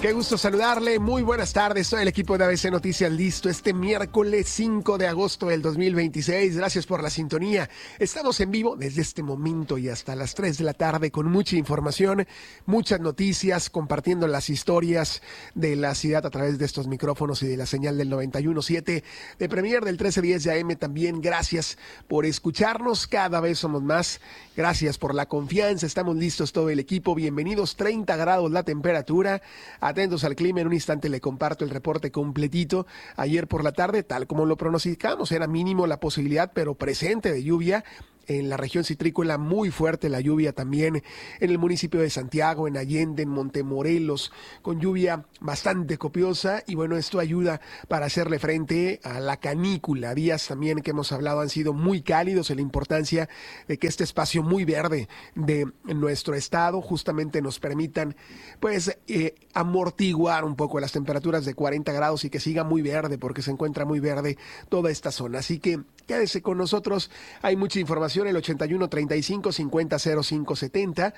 Qué gusto saludarle, muy buenas tardes, soy el equipo de ABC Noticias listo este miércoles 5 de agosto del 2026, gracias por la sintonía, estamos en vivo desde este momento y hasta las 3 de la tarde con mucha información, muchas noticias, compartiendo las historias de la ciudad a través de estos micrófonos y de la señal del 91.7 de Premier del 1310 de AM también, gracias por escucharnos, cada vez somos más, gracias por la confianza, estamos listos todo el equipo, bienvenidos, 30 grados la temperatura, atentos al clima, en un instante le comparto el reporte completito. Ayer por la tarde, tal como lo pronosticamos, era mínimo la posibilidad, pero presente de lluvia. En la región citrícola muy fuerte la lluvia también en el municipio de Santiago, en Allende, en Montemorelos, con lluvia bastante copiosa y bueno, esto ayuda para hacerle frente a la canícula. Días también que hemos hablado han sido muy cálidos en la importancia de que este espacio muy verde de nuestro estado justamente nos permitan pues amortiguar un poco las temperaturas de 40 grados y que siga muy verde porque se encuentra muy verde toda esta zona. Así que quédese con nosotros, hay mucha información, el 81 35 50 05 70,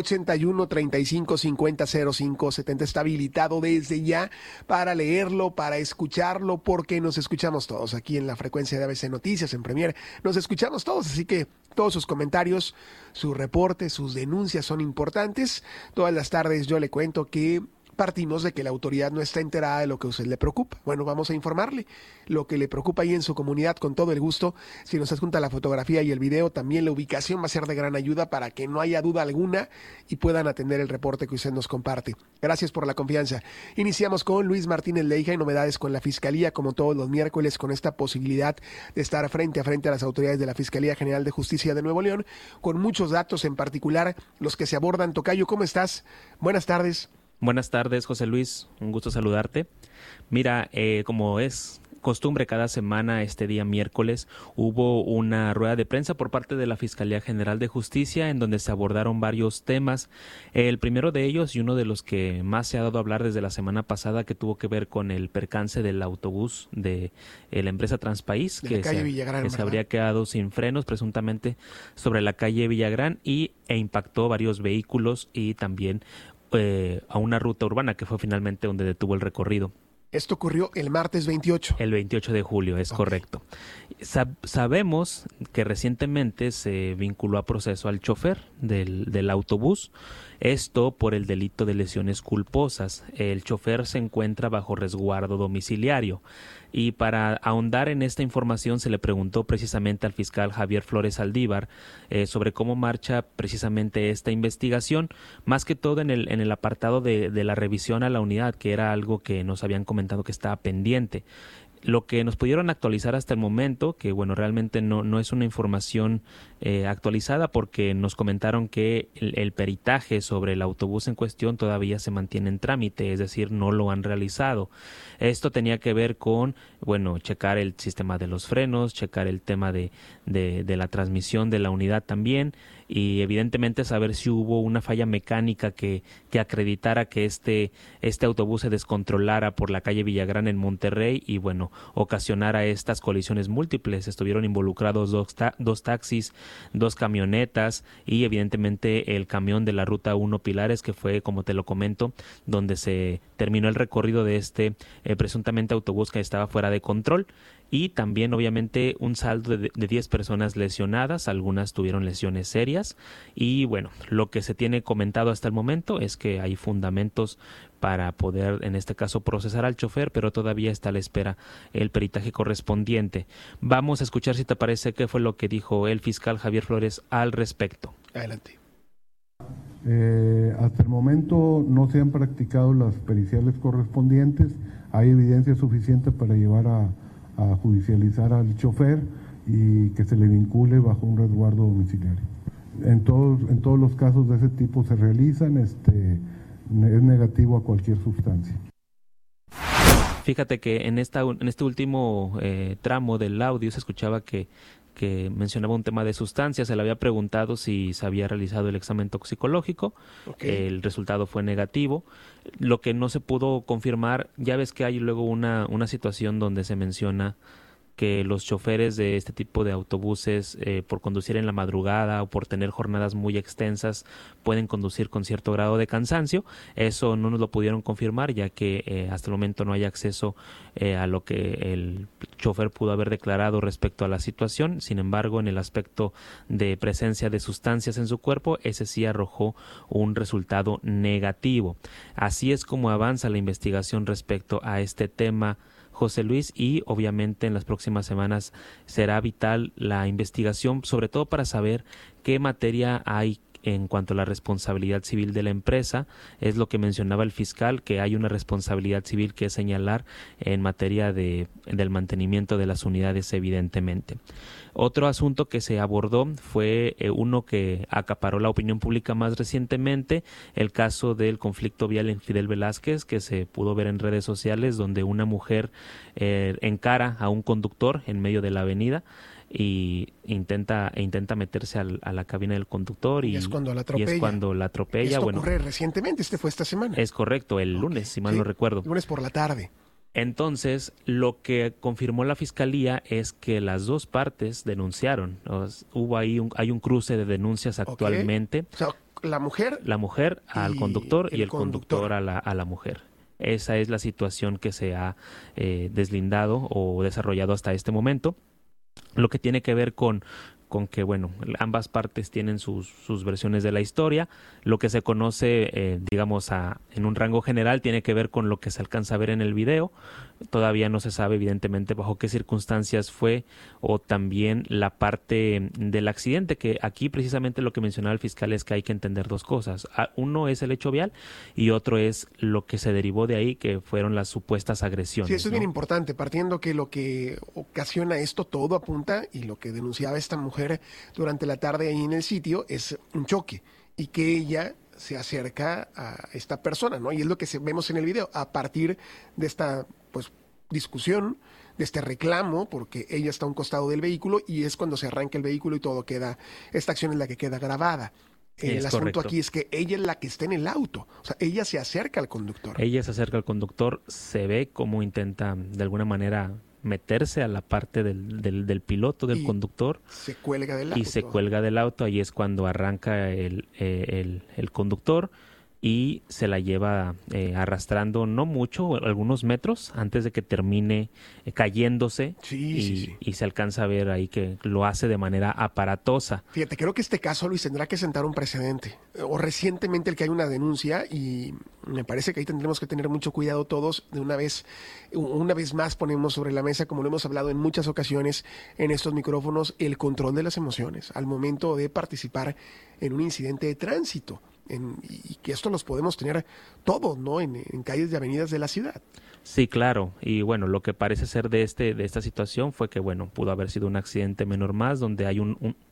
81 35 50 05 70 está habilitado desde ya para leerlo, para escucharlo, porque nos escuchamos todos aquí en la frecuencia de ABC Noticias, en Premier, nos escuchamos todos, así que todos sus comentarios, sus reportes, sus denuncias son importantes. Todas las tardes yo le cuento que partimos de que la autoridad no está enterada de lo que a usted le preocupa. Bueno, vamos a informarle lo que le preocupa ahí en su comunidad con todo el gusto. Si nos adjunta la fotografía y el video, también la ubicación va a ser de gran ayuda para que no haya duda alguna y puedan atender el reporte que usted nos comparte. Gracias por la confianza. Iniciamos con Luis Martínez Leija y novedades con la Fiscalía, como todos los miércoles, con esta posibilidad de estar frente a frente a las autoridades de la Fiscalía General de Justicia de Nuevo León, con muchos datos, en particular los que se abordan. Tocayo, ¿cómo estás? Buenas tardes. Buenas tardes, José Luis, un gusto saludarte. Mira, como es costumbre cada semana, este día miércoles hubo una rueda de prensa por parte de la Fiscalía General de Justicia en donde se abordaron varios temas. El primero de ellos y uno de los que más se ha dado a hablar desde la semana pasada, que tuvo que ver con el percance del autobús de la empresa Transpaís, que se habría quedado sin frenos presuntamente sobre la calle Villagrán e impactó varios vehículos y también a una ruta urbana que fue finalmente donde detuvo el recorrido. Esto ocurrió el martes 28. El 28 de julio, es correcto. Sabemos que recientemente se vinculó a proceso al chofer del autobús, esto por el delito de lesiones culposas. El chofer se encuentra bajo resguardo domiciliario. Y para ahondar en esta información se le preguntó precisamente al fiscal Javier Flores Aldívar sobre cómo marcha precisamente esta investigación, más que todo en el apartado de la revisión a la unidad, que era algo que nos habían comentado que estaba pendiente. Lo que nos pudieron actualizar hasta el momento, que bueno, realmente no es una información actualizada porque nos comentaron que el peritaje sobre el autobús en cuestión todavía se mantiene en trámite, es decir, no lo han realizado. Esto tenía que ver con, bueno, checar el sistema de los frenos, checar el tema de la transmisión de la unidad también y evidentemente saber si hubo una falla mecánica que acreditara que este autobús se descontrolara por la calle Villagrán en Monterrey y bueno, ocasionara estas colisiones múltiples. Estuvieron involucrados dos taxis, dos camionetas y evidentemente el camión de la Ruta 1 Pilares, que fue, como te lo comento, donde se terminó el recorrido de este presuntamente autobús que estaba fuera de control. Y también obviamente un saldo de 10 personas lesionadas, algunas tuvieron lesiones serias y bueno, lo que se tiene comentado hasta el momento es que hay fundamentos para poder en este caso procesar al chofer, pero todavía está a la espera el peritaje correspondiente. Vamos a escuchar, si te parece, qué fue lo que dijo el fiscal Javier Flores al respecto. Adelante. Hasta el momento no se han practicado las periciales correspondientes, hay evidencia suficiente para llevar a judicializar al chofer y que se le vincule bajo un resguardo domiciliario. En todos los casos de ese tipo se realizan, es negativo a cualquier sustancia. Fíjate que en este último tramo del audio se escuchaba que mencionaba un tema de sustancias. Se le había preguntado si se había realizado el examen toxicológico. Okay. El resultado fue negativo. Lo que no se pudo confirmar, ya ves que hay luego una situación donde se menciona que los choferes de este tipo de autobuses, por conducir en la madrugada o por tener jornadas muy extensas, pueden conducir con cierto grado de cansancio. Eso no nos lo pudieron confirmar, ya que hasta el momento no hay acceso a lo que el chofer pudo haber declarado respecto a la situación. Sin embargo, en el aspecto de presencia de sustancias en su cuerpo, ese sí arrojó un resultado negativo. Así es como avanza la investigación respecto a este tema, José Luis, y obviamente en las próximas semanas será vital la investigación, sobre todo para saber qué materia hay en cuanto a la responsabilidad civil de la empresa. Es lo que mencionaba el fiscal, que hay una responsabilidad civil que señalar en materia del mantenimiento de las unidades, evidentemente. Otro asunto que se abordó fue uno que acaparó la opinión pública más recientemente, el caso del conflicto vial en Fidel Velázquez, que se pudo ver en redes sociales, donde una mujer encara a un conductor en medio de la avenida y intenta meterse a la cabina del conductor y es cuando la atropella. Esto ocurre recientemente, fue esta semana. Es correcto, el lunes, si mal no recuerdo. El lunes por la tarde. Entonces, lo que confirmó la fiscalía es que las dos partes denunciaron. Hay un cruce de denuncias actualmente. O sea, la mujer al conductor y el conductor a la mujer. Esa es la situación que se ha deslindado o desarrollado hasta este momento. Lo que tiene que ver con que, bueno, ambas partes tienen sus versiones de la historia. Lo que se conoce, en un rango general, tiene que ver con lo que se alcanza a ver en el video. Todavía no se sabe, evidentemente, bajo qué circunstancias fue, o también la parte del accidente, que aquí precisamente lo que mencionaba el fiscal es que hay que entender dos cosas. Uno es el hecho vial y otro es lo que se derivó de ahí, que fueron las supuestas agresiones. Sí, eso es bien importante, partiendo que lo que ocasiona esto todo apunta, y lo que denunciaba esta mujer durante la tarde ahí en el sitio, es un choque, y que ella se acerca a esta persona, ¿no? Y es lo que vemos en el video, a partir de esta discusión, de este reclamo, porque ella está a un costado del vehículo, y es cuando se arranca el vehículo y todo queda, esta acción es la que queda grabada. El asunto aquí es que ella es la que está en el auto, o sea, ella se acerca al conductor. Ella se acerca al conductor, se ve cómo intenta de alguna manera meterse a la parte del piloto, del conductor. Se cuelga del auto. Y se cuelga del auto, ahí es cuando arranca el conductor y se la lleva arrastrando no mucho, algunos metros, antes de que termine cayéndose. Sí. Y se alcanza a ver ahí que lo hace de manera aparatosa. Fíjate, creo que este caso, Luis, tendrá que sentar un precedente. O recientemente el que hay una denuncia, y me parece que ahí tendremos que tener mucho cuidado todos. De una vez más ponemos sobre la mesa, como lo hemos hablado en muchas ocasiones en estos micrófonos, el control de las emociones al momento de participar en un incidente de tránsito. Y que esto los podemos tener todos, ¿no? En calles y avenidas de la ciudad. Sí, claro. Y bueno, lo que parece ser de esta situación fue que, bueno, pudo haber sido un accidente menor más, donde hay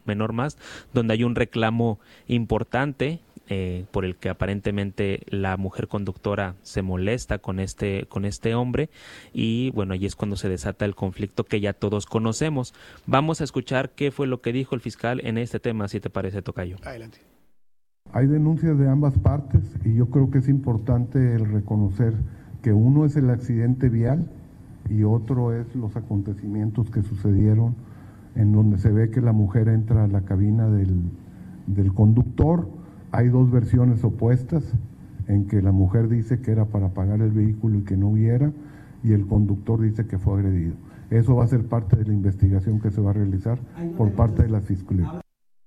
donde hay un reclamo importante por el que aparentemente la mujer conductora se molesta con este hombre, y bueno, ahí es cuando se desata el conflicto que ya todos conocemos. Vamos a escuchar qué fue lo que dijo el fiscal en este tema, si te parece, tocayo. Adelante. Hay denuncias de ambas partes, y yo creo que es importante el reconocer que uno es el accidente vial y otro es los acontecimientos que sucedieron, en donde se ve que la mujer entra a la cabina del conductor. Hay dos versiones opuestas, en que la mujer dice que era para apagar el vehículo y que no hubiera, y el conductor dice que fue agredido. Eso va a ser parte de la investigación que se va a realizar por parte de la Fiscalía.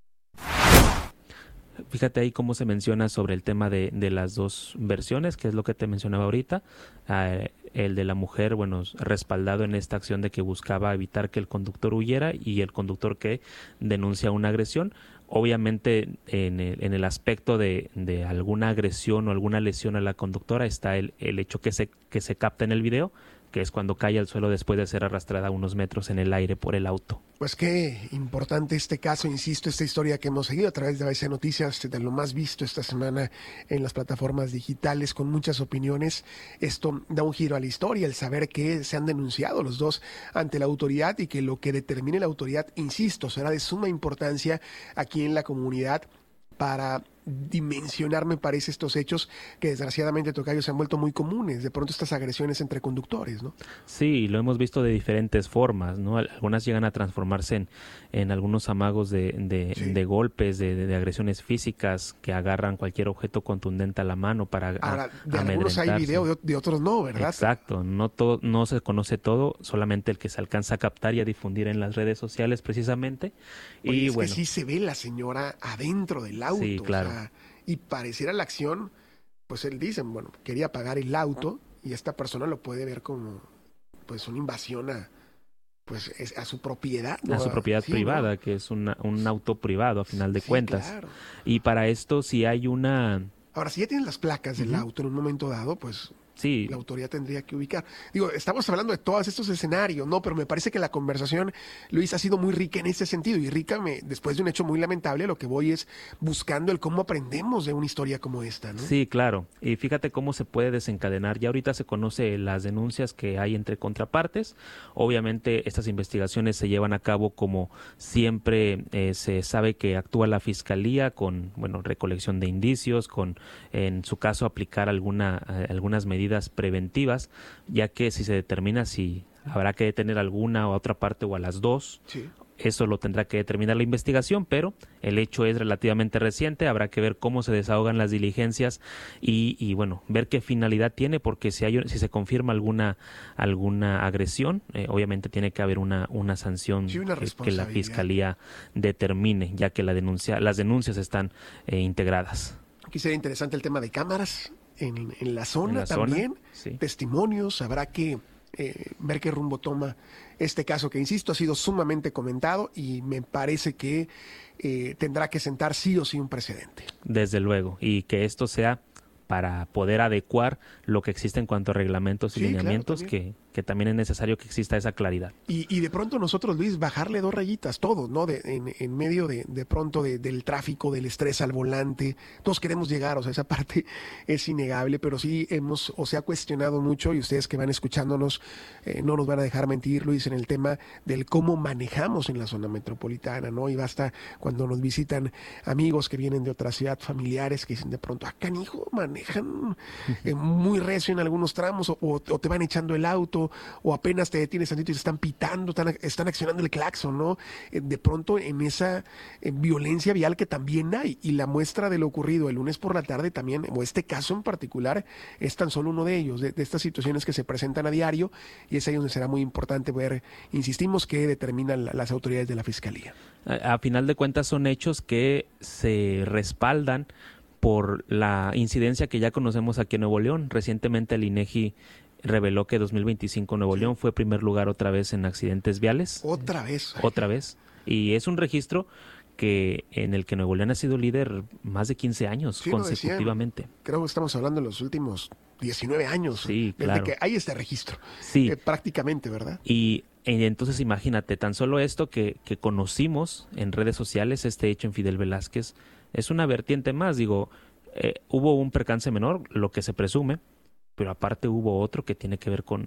Fíjate ahí cómo se menciona sobre el tema de las dos versiones, que es lo que te mencionaba ahorita. El de la mujer, bueno, respaldado en esta acción de que buscaba evitar que el conductor huyera, y el conductor que denuncia una agresión. Obviamente en el aspecto de alguna agresión o alguna lesión a la conductora está el hecho que se capta en el video, que es cuando cae al suelo después de ser arrastrada unos metros en el aire por el auto. Pues qué importante este caso, insisto, esta historia que hemos seguido a través de ABC Noticias, de lo más visto esta semana en las plataformas digitales, con muchas opiniones. Esto da un giro a la historia, el saber que se han denunciado los dos ante la autoridad, y que lo que determine la autoridad, insisto, será de suma importancia aquí en la comunidad para dimensionar, me parece, estos hechos que desgraciadamente, tocayo, se han vuelto muy comunes. De pronto estas agresiones entre conductores, ¿no? Sí, lo hemos visto de diferentes formas, ¿no? Algunas llegan a transformarse en algunos amagos de golpes, de agresiones físicas que agarran cualquier objeto contundente a la mano para Ahora, de algunos hay video, de otros no, ¿verdad? Exacto, no se conoce todo, solamente el que se alcanza a captar y a difundir en las redes sociales precisamente. Oye, y es bueno, que sí se ve la señora adentro del auto. Sí, claro. O sea, y pareciera la acción, pues él dice, bueno, quería apagar el auto y esta persona lo puede ver como pues una invasión a su propiedad, ¿no? A su propiedad Sí, privada, ¿no? que es un auto privado a final de Sí, cuentas. claro. Y para esto si hay Ahora, si ya tienes las placas del auto en un momento dado, pues Sí, la autoridad tendría que ubicar. Digo, estamos hablando de todos estos escenarios, ¿no? Pero me parece que la conversación, Luis, ha sido muy rica en ese sentido. Y rica, después de un hecho muy lamentable, lo que voy es buscando el cómo aprendemos de una historia como esta, ¿no? sí, claro. Y fíjate cómo se puede desencadenar. Ya ahorita se conoce las denuncias que hay entre contrapartes. Obviamente estas investigaciones se llevan a cabo como siempre se sabe que actúa la Fiscalía con, bueno, recolección de indicios, con, en su caso, aplicar algunas medidas preventivas, ya que si se determina si habrá que detener alguna o a otra parte o a las dos, Sí. eso lo tendrá que determinar la investigación, pero el hecho es relativamente reciente, habrá que ver cómo se desahogan las diligencias y bueno, ver qué finalidad tiene, porque si se confirma alguna agresión, obviamente tiene que haber una sanción Sí, una que la responsabilidad. Fiscalía determine, ya que las denuncias están integradas. Aquí sería interesante el tema de cámaras en la zona En la zona, también, sí. testimonios, habrá que ver qué rumbo toma este caso que, insisto, ha sido sumamente comentado y me parece que tendrá que sentar sí o sí un precedente. Desde luego, y que esto sea para poder adecuar lo que existe en cuanto a reglamentos y Sí, claro, lineamientos, también. que también es necesario que exista esa claridad. Y de pronto nosotros, Luis, bajarle 2 rayitas, todo, ¿no? En medio de pronto del tráfico, del estrés al volante, todos queremos llegar, o sea, esa parte es innegable, pero sí se ha cuestionado mucho, y ustedes que van escuchándonos no nos van a dejar mentir, Luis, en el tema del cómo manejamos en la zona metropolitana, ¿no? Y basta cuando nos visitan amigos que vienen de otra ciudad, familiares que dicen de pronto, canijo, manejan muy recio en algunos tramos, o te van echando el auto, o apenas te detienes tantito y te están pitando, están accionando el claxon, ¿no? De pronto en esa violencia vial que también hay, y la muestra de lo ocurrido el lunes por la tarde también, o este caso en particular, es tan solo uno de ellos, de estas situaciones que se presentan a diario, y es ahí donde será muy importante ver, insistimos, qué determinan las autoridades de la Fiscalía. A final de cuentas son hechos que se respaldan por la incidencia que ya conocemos aquí en Nuevo León. Recientemente el INEGI reveló que 2025 Nuevo León fue primer lugar otra vez en accidentes viales. Otra vez. Otra vez. Y es un registro en el que Nuevo León ha sido líder más de 15 años Sí, consecutivamente. Creo que estamos hablando de los últimos 19 años. Sí, desde claro. que hay este registro. Sí. Prácticamente, ¿verdad? Y entonces imagínate, tan solo esto que conocimos en redes sociales, este hecho en Fidel Velázquez, es una vertiente más. Digo, hubo un percance menor, lo que se presume, pero aparte hubo otro que tiene que ver con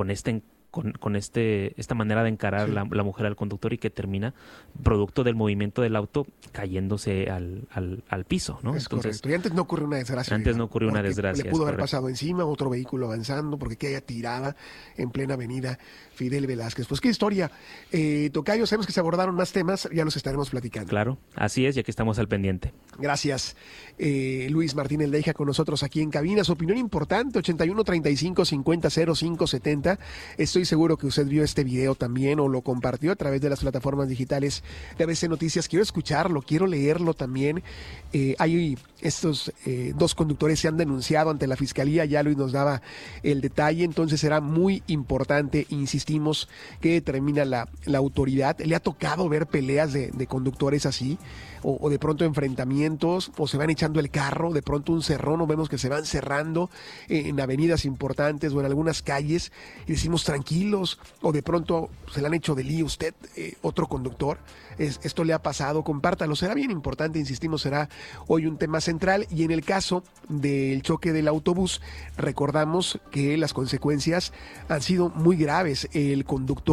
esta manera de encarar Sí. la mujer al conductor, y que termina producto del movimiento del auto cayéndose al piso, ¿no? Es Entonces, correcto. Y antes no ocurrió una desgracia. antes no ocurrió una porque desgracia, Le pudo es haber correcto. pasado encima otro vehículo avanzando, porque queda tirada en plena avenida Fidel Velázquez. Pues qué historia. Tocayo, sabemos que se abordaron más temas, ya los estaremos platicando. claro, así es, ya que estamos al pendiente. Gracias. Luis Martínez Leija con nosotros aquí en cabina. Su opinión importante, 81 35 50 05 70. Estoy seguro que usted vio este video también o lo compartió a través de las plataformas digitales de ABC Noticias. Quiero escucharlo, quiero leerlo también. Hay estos 2 conductores se han denunciado ante la Fiscalía, ya Luis nos daba el detalle, entonces será muy importante, insistimos, que determina la autoridad. ¿Le ha tocado ver peleas de conductores así? O de pronto enfrentamientos, o se van echando el carro, de pronto un cerrón, o vemos que se van cerrando en avenidas importantes o en algunas calles, y decimos tranquilos, o de pronto se le han hecho de lío usted, otro conductor. Esto le ha pasado, compártalo, será bien importante, insistimos, será hoy un tema central. Y en el caso del choque del autobús, recordamos que las consecuencias han sido muy graves. El conductor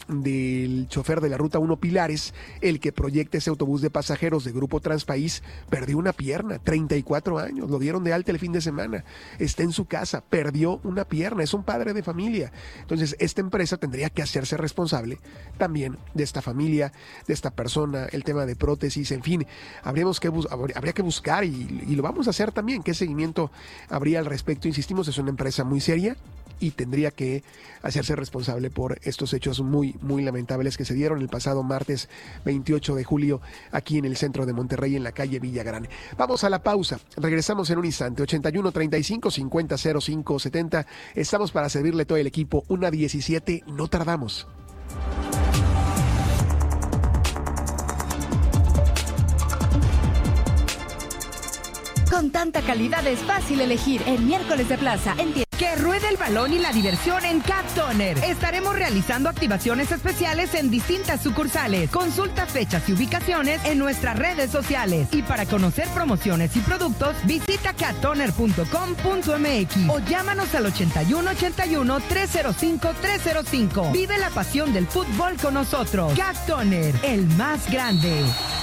del chofer de la Ruta 1 Pilares, el que proyecta ese autobús de pasajeros de Grupo Transpaís, perdió una pierna, 34 años, lo dieron de alta el fin de semana, está en su casa, perdió una pierna, es un padre de familia. Entonces, esta empresa tendría que hacerse responsable también de esta familia, de esta persona, el tema de prótesis, en fin, habría que buscar y lo vamos a hacer también, qué seguimiento habría al respecto. Insistimos, es una empresa muy seria y tendría que hacerse responsable por estos hechos muy, muy lamentables que se dieron el pasado martes 28 de julio aquí en el centro de Monterrey, en la calle Villagrán. Vamos a la pausa, regresamos en un instante. 81 35 50 05 70. Estamos para servirle todo el equipo. 1:17, no tardamos. Con tanta calidad es fácil elegir. El miércoles de plaza, que ruede el balón y la diversión en Cat Toner. Estaremos realizando activaciones especiales en distintas sucursales. Consulta fechas y ubicaciones en nuestras redes sociales. Y para conocer promociones y productos, visita cattoner.com.mx o llámanos al 8181-305-305. Vive la pasión del fútbol con nosotros. Cat Toner, el más grande.